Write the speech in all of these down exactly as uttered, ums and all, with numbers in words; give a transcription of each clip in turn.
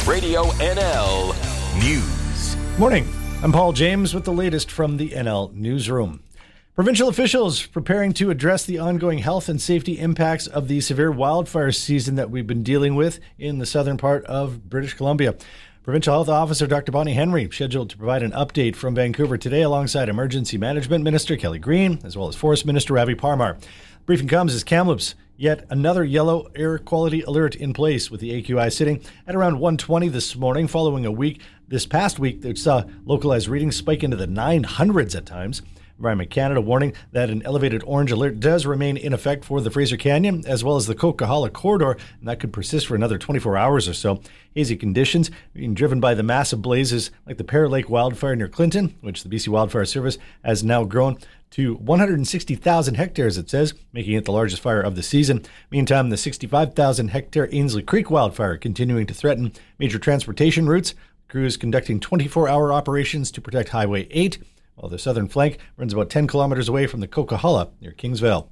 Radio N L News. Morning. I'm Paul James with the latest from the N L Newsroom. Provincial officials preparing to address the ongoing health and safety impacts of the severe wildfire season that we've been dealing with in the southern part of British Columbia. Provincial Health Officer Doctor Bonnie Henry scheduled to provide an update from Vancouver today alongside Emergency Management Minister Kelly Green, as well as Forest Minister Ravi Parmar. Briefing comes as Kamloops yet another yellow air quality alert in place, with the A Q I sitting at around one twenty this morning, following a week this past week that saw localized readings spike into the nine hundreds at times. Environment Canada warning that an elevated orange alert does remain in effect for the Fraser Canyon as well as the Coquihalla corridor, and that could persist for another twenty-four hours or so. Hazy conditions being driven by the massive blazes like the Pear Lake wildfire near Clinton, which the B C Wildfire Service has now grown to one hundred sixty thousand hectares, it says, making it the largest fire of the season. Meantime, the sixty-five thousand hectare Ainslie Creek wildfire continuing to threaten major transportation routes. Crews conducting twenty-four hour operations to protect Highway eight, while the southern flank runs about ten kilometers away from the Coquihalla near Kingsvale.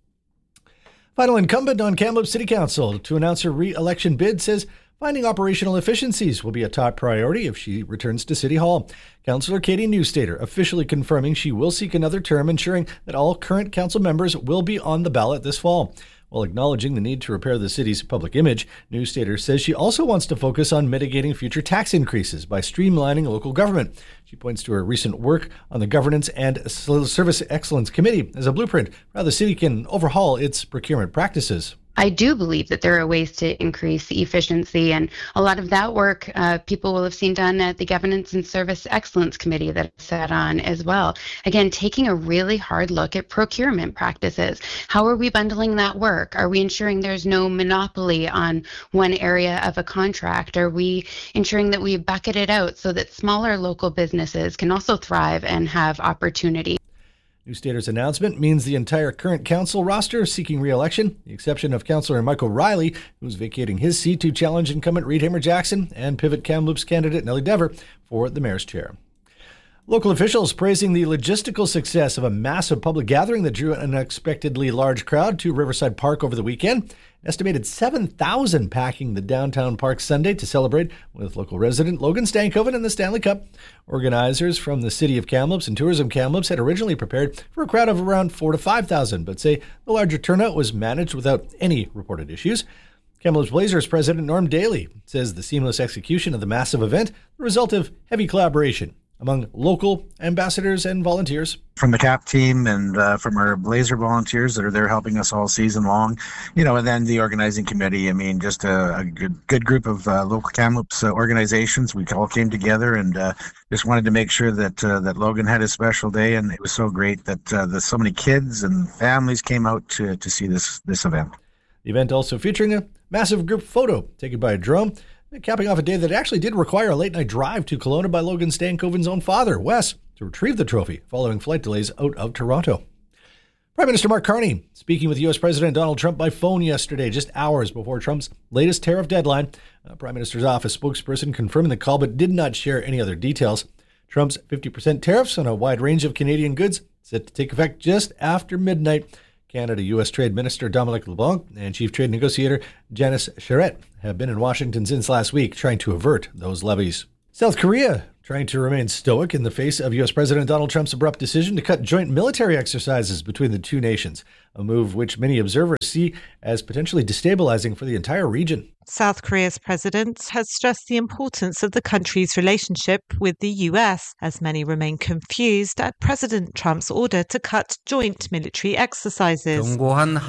Final incumbent on Kamloops City Council to announce her re-election bid says finding operational efficiencies will be a top priority if she returns to City Hall. Councillor Katie Newstater officially confirming she will seek another term, ensuring that all current council members will be on the ballot this fall. While acknowledging the need to repair the city's public image, Newstater says she also wants to focus on mitigating future tax increases by streamlining local government. She points to her recent work on the Governance and Service Excellence Committee as a blueprint for how the city can overhaul its procurement practices. I do believe that there are ways to increase efficiency, and a lot of that work uh, people will have seen done at the Governance and Service Excellence Committee that I sat on as well. Again, taking a really hard look at procurement practices. How are we bundling that work? Are we ensuring there's no monopoly on one area of a contract? Are we ensuring that we bucket it out so that smaller local businesses can also thrive and have opportunity? Newstater's announcement means the entire current council roster is seeking re-election, the exception of Councillor Michael Riley, who's vacating his seat to challenge incumbent Reed Hamer-Jackson and pivot Kamloops candidate Nellie Dever for the mayor's chair. Local officials praising the logistical success of a massive public gathering that drew an unexpectedly large crowd to Riverside Park over the weekend. An estimated seven thousand packing the downtown park Sunday to celebrate with local resident Logan Stankoven and the Stanley Cup. Organizers from the City of Kamloops and Tourism Kamloops had originally prepared for a crowd of around four to five thousand, but say the larger turnout was managed without any reported issues. Kamloops Blazers President Norm Daly says the seamless execution of the massive event, the result of heavy collaboration among local ambassadors and volunteers. From the C A P team and uh, from our Blazer volunteers that are there helping us all season long, you know, and then the organizing committee. I mean, just a, a good good group of uh, local Kamloops uh, organizations. We all came together and uh, just wanted to make sure that uh, that Logan had a special day, and it was so great that uh, the, so many kids and families came out to, to see this, this event. The event also featuring a massive group photo taken by a drone, capping off a day that actually did require a late-night drive to Kelowna by Logan Stankoven's own father, Wes, to retrieve the trophy following flight delays out of Toronto. Prime Minister Mark Carney speaking with U S President Donald Trump by phone yesterday, just hours before Trump's latest tariff deadline. Uh, Prime Minister's office spokesperson confirming the call but did not share any other details. Trump's fifty percent tariffs on a wide range of Canadian goods set to take effect just after midnight. Canada-U S Trade Minister Dominic LeBlanc and Chief Trade Negotiator Janice Charette have been in Washington since last week trying to avert those levies. South Korea trying to remain stoic in the face of U S President Donald Trump's abrupt decision to cut joint military exercises between the two nations, a move which many observers see as potentially destabilizing for the entire region. South Korea's president has stressed the importance of the country's relationship with the U S, as many remain confused at President Trump's order to cut joint military exercises.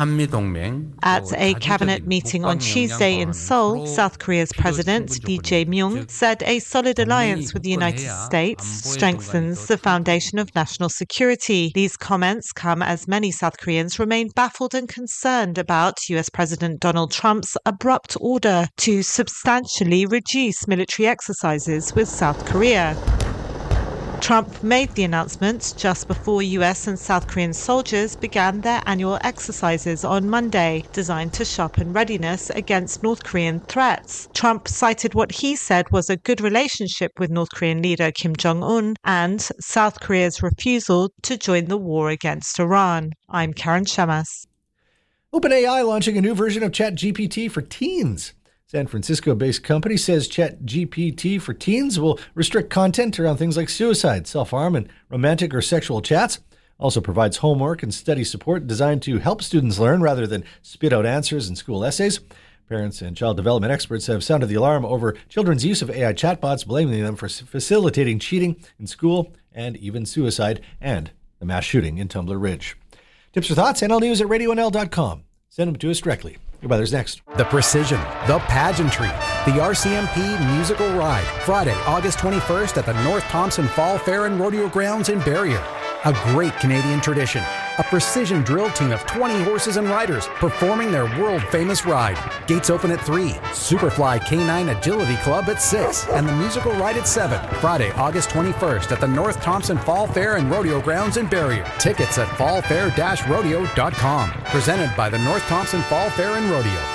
At a cabinet meeting on Tuesday in Seoul, South Korea's president Lee Jae-myung said a solid alliance with the United States strengthens the foundation of national security. These comments come as many South Koreans remain baffled and concerned about U S President Donald Trump's abrupt order to substantially reduce military exercises with South Korea. Trump made the announcement just before U S and South Korean soldiers began their annual exercises on Monday, designed to sharpen readiness against North Korean threats. Trump cited what he said was a good relationship with North Korean leader Kim Jong-un and South Korea's refusal to join the war against Iran. I'm Karen Shamas. OpenAI launching a new version of ChatGPT for teens. San Francisco-based company says ChatGPT for teens will restrict content around things like suicide, self-harm, and romantic or sexual chats. Also provides homework and study support designed to help students learn rather than spit out answers in school essays. Parents and child development experts have sounded the alarm over children's use of A I chatbots, blaming them for facilitating cheating in school and even suicide and the mass shooting in Tumbler Ridge. Tips or thoughts? N L News at radio N L dot com. Send them to us directly. Your weather's next. The precision, the pageantry, the R C M P musical ride. Friday, August twenty-first at the North Thompson Fall Fair and Rodeo Grounds in Barrier. A great Canadian tradition. A precision drill team of twenty horses and riders performing their world-famous ride. Gates open at three. Superfly K nine Agility Club at six. And the musical ride at seven. Friday, August twenty-first at the North Thompson Fall Fair and Rodeo Grounds in Barrier. Tickets at fall fair dash rodeo dot com. Presented by the North Thompson Fall Fair and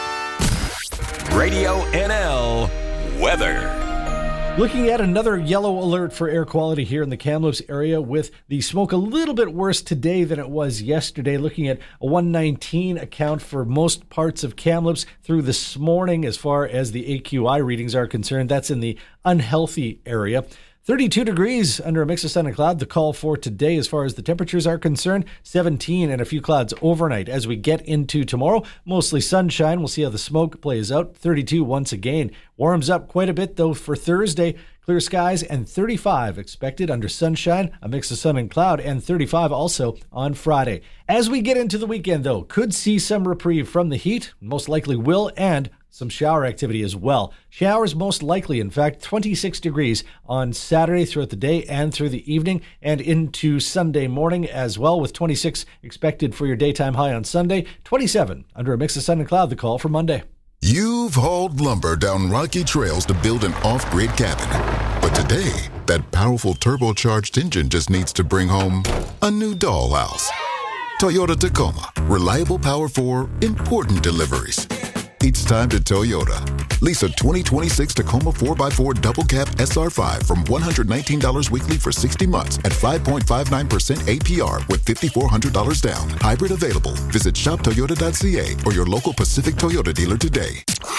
Rodeo. Radio N L weather. Looking at another yellow alert for air quality here in the Kamloops area, with the smoke a little bit worse today than it was yesterday. Looking at a one nineteen account for most parts of Kamloops through this morning as far as the A Q I readings are concerned. That's in the unhealthy area. thirty-two degrees under a mix of sun and cloud. The call for today as far as the temperatures are concerned, seventeen and a few clouds overnight. As we get into tomorrow, mostly sunshine. We'll see how the smoke plays out. thirty-two once again. Warms up quite a bit though for Thursday. Clear skies and thirty-five expected under sunshine, a mix of sun and cloud, and thirty-five also on Friday. As we get into the weekend though, could see some reprieve from the heat, most likely will, and some shower activity as well. Showers most likely, in fact, twenty-six degrees on Saturday throughout the day and through the evening and into Sunday morning as well, with twenty-six expected for your daytime high on Sunday, twenty-seven under a mix of sun and cloud, the call for Monday. You've hauled lumber down rocky trails to build an off-grid cabin. But today, that powerful turbocharged engine just needs to bring home a new dollhouse. Toyota Tacoma. Reliable power for important deliveries. It's time to Toyota. Lease a twenty twenty-six Tacoma four by four Double Cab S R five from one hundred nineteen dollars weekly for sixty months at five point five nine percent A P R with five thousand four hundred dollars down. Hybrid available. Visit shop toyota dot c a or your local Pacific Toyota dealer today.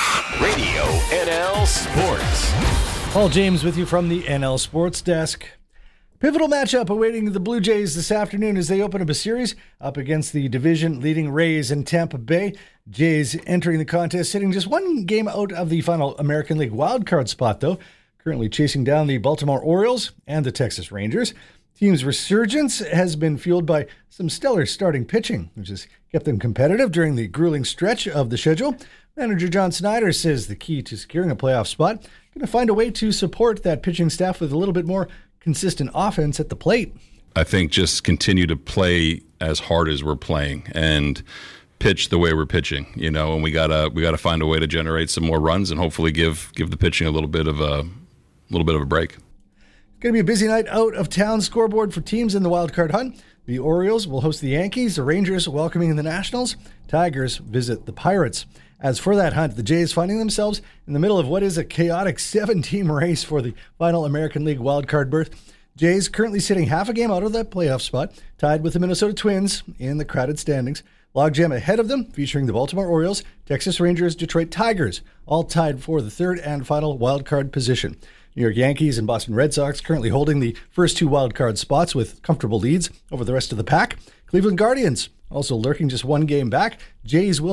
Radio N L Sports. Paul James with you from the N L Sports Desk. Pivotal matchup awaiting the Blue Jays this afternoon as they open up a series up against the division-leading Rays in Tampa Bay. Jays entering the contest sitting just one game out of the final American League wildcard spot, though, currently chasing down the Baltimore Orioles and the Texas Rangers. Team's resurgence has been fueled by some stellar starting pitching, which has kept them competitive during the grueling stretch of the schedule. Manager John Snyder says the key to securing a playoff spot, going to find a way to support that pitching staff with a little bit more consistent offense at the plate. I think just continue to play as hard as we're playing and pitch the way we're pitching, you know, and we gotta we gotta find a way to generate some more runs and hopefully give give the pitching a little bit of a little bit of a break. It's going to be a busy night out of town scoreboard for teams in the wild card hunt. The Orioles will host the Yankees, the Rangers welcoming the Nationals, Tigers visit the Pirates. As for that hunt, the Jays finding themselves in the middle of what is a chaotic seven-team race for the final American League wildcard berth. Jays currently sitting half a game out of that playoff spot, tied with the Minnesota Twins in the crowded standings. Logjam ahead of them, featuring the Baltimore Orioles, Texas Rangers, Detroit Tigers, all tied for the third and final wildcard position. New York Yankees and Boston Red Sox currently holding the first two wildcard spots with comfortable leads over the rest of the pack. Cleveland Guardians also lurking just one game back. Jays will